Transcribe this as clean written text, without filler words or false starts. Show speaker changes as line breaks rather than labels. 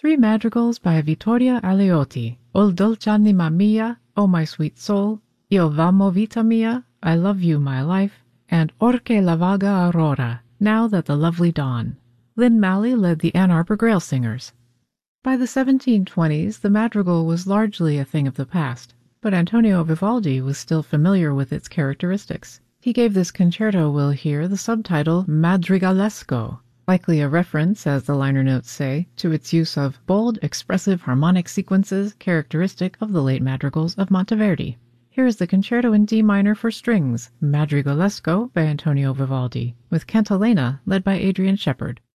Three madrigals by Vittorio Aliotti. O dolce'anima mia, O my sweet soul, Io v'amo vita mia, I love you my life, and Orche la vaga aurora, Now that the lovely dawn. Lynn Malley led the Ann Arbor Grail Singers. By the 1720s, the madrigal was largely a thing of the past, but Antonio Vivaldi was still familiar with its characteristics. He gave this concerto we'll hear the subtitle Madrigalesco, likely a reference, as the liner notes say, to its use of bold, expressive harmonic sequences characteristic of the late madrigals of Monteverdi. Here is the Concerto in D minor for strings, Madrigalesco by Antonio Vivaldi, with cantilena led by Adrian Shepard.